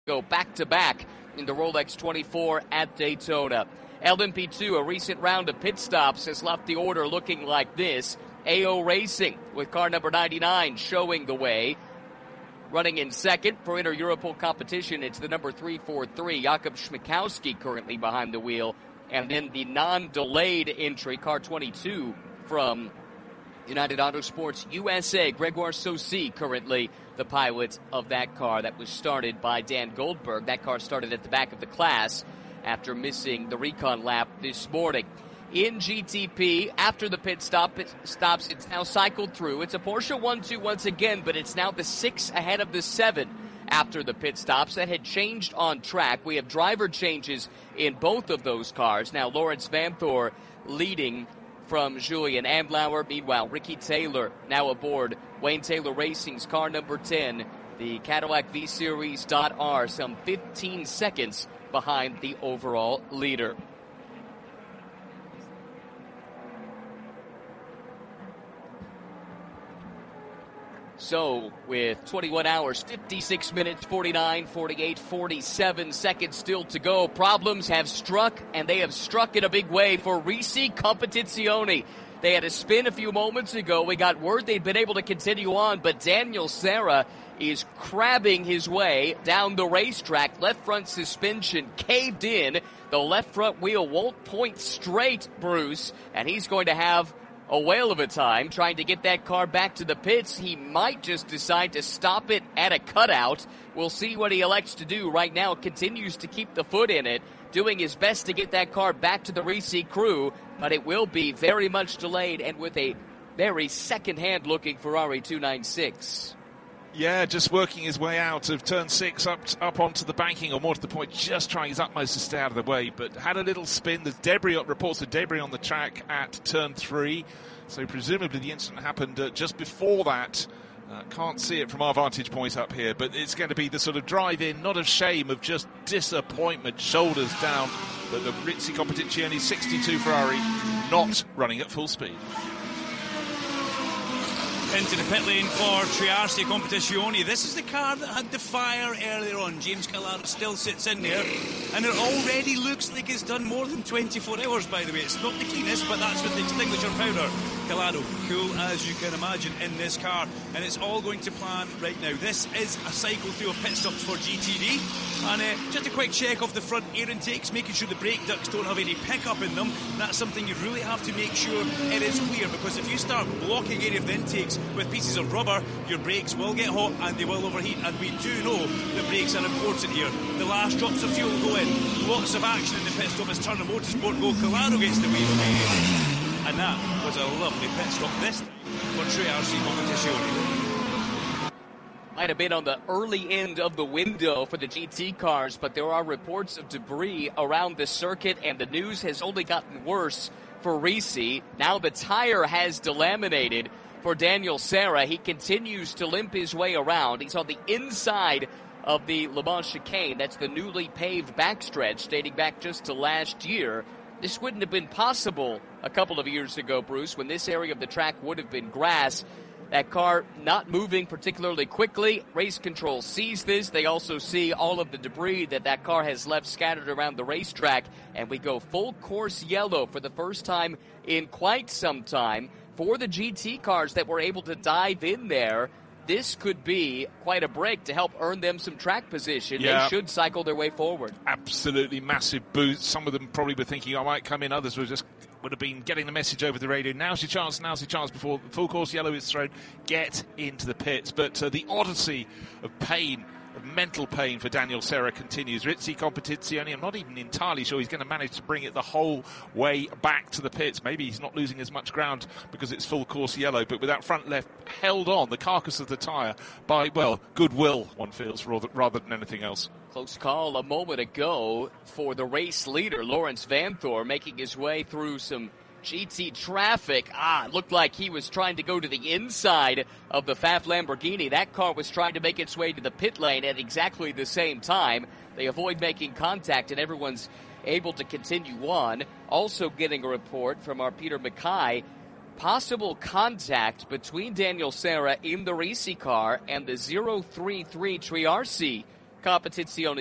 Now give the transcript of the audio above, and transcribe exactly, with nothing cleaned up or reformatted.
go back-to-back in the Rolex twenty-four at Daytona. L M P two, a recent round of pit stops, has left the order looking like this. A O Racing with car number ninety-nine showing the way. Running in second for Inter-Europol competition, it's the number three forty-three, Jakub Schmickowski, currently behind the wheel. And then the non-delayed entry, car twenty-two from United Autosports U S A, Gregoire Saucy, currently the pilot of that car that was started by Dan Goldberg. That car started at the back of the class after missing the recon lap this morning. In G T P, after the pit stop, it stops, it's now cycled through. It's a Porsche one two once again, but it's now the six ahead of the seven after the pit stops. That had changed on track. We have driver changes in both of those cars. Now Lawrence Vanthoor leading from Julian Andlauer. Meanwhile, Ricky Taylor now aboard Wayne Taylor Racing's car number ten, the Cadillac V-Series .R, some fifteen seconds behind the overall leader. So, with twenty-one hours, fifty-six minutes, forty-nine, forty-eight, forty-seven seconds still to go, problems have struck, and they have struck in a big way for Risi Competizione. They had a spin a few moments ago. We got word they'd been able to continue on, but Daniel Serra is crabbing his way down the racetrack. Left front suspension caved in. The left front wheel won't point straight, Bruce, and he's going to have a whale of a time trying to get that car back to the pits. He might just decide to stop it at a cutout. We'll see what he elects to do. Right now, continues to keep the foot in it, doing his best to get that car back to the Risi crew, but it will be very much delayed and with a very second-hand looking Ferrari two ninety-six. Yeah, just working his way out of turn six up up onto the banking, or more to the point, just trying his utmost to stay out of the way, but had a little spin. There's debris, reports of debris on the track at turn three, so presumably the incident happened uh, just before that. Uh, can't see it from our vantage point up here, but it's going to be the sort of drive-in, not of shame, of just disappointment, shoulders down. But the Risi Competizione sixty-two Ferrari not running at full speed. Into the pit lane for Triarsi Competizione. This is the car that had the fire earlier on. James Calado still sits in there, and it already looks like it's done more than twenty-four hours, by the way. It's not the cleanest, but that's with the extinguisher powder. Calado, cool as you can imagine in this car, and it's all going to plan right now. This is a cycle through of pit stops for G T D, and uh, just a quick check of the front air intakes, making sure the brake ducts don't have any pickup in them. That's something you really have to make sure it is clear, because if you start blocking any of the intakes with pieces of rubber, your brakes will get hot and they will overheat, and we do know that brakes are important here. The last drops of fuel go in, lots of action in the pit stop as Turner Motorsport go. Calado gets the wheel away, and that was a lovely pit stop this time for Triarsi Competizione. Might have been on the early end of the window for the G T cars, but there are reports of debris around the circuit, and the news has only gotten worse for Risi. Now the tire has delaminated for Daniel Serra. He continues to limp his way around. He's on the inside of the Le Mans chicane. That's the newly paved backstretch dating back just to last year. This wouldn't have been possible a couple of years ago, Bruce, when this area of the track would have been grass. That car not moving particularly quickly. Race control sees this. They also see all of the debris that that car has left scattered around the racetrack. And we go full course yellow for the first time in quite some time. For the G T cars that were able to dive in there, this could be quite a break to help earn them some track position. Yeah. They should cycle their way forward. Absolutely massive boost. Some of them probably were thinking I might come in. Others were just would have been getting the message over the radio. Now's your chance, now's your chance before full course yellow is thrown. Get into the pits. But uh, the odyssey of pain, of mental pain for Daniel Serra continues. Risi Competizione, I'm not even entirely sure he's going to manage to bring it the whole way back to the pits. Maybe he's not losing as much ground because it's full course yellow, but with that front left held on, the carcass of the tyre, by, well, goodwill, one feels, rather, rather than anything else. Close call a moment ago for the race leader, Lawrence Vanthoor, making his way through some G T traffic. Ah, it looked like he was trying to go to the inside of the F A F Lamborghini. That car was trying to make its way to the pit lane at exactly the same time. They avoid making contact, and everyone's able to continue on. Also getting a report from our Peter Mackay, possible contact between Daniel Serra in the Risi car and the zero three three Triarsi Competizione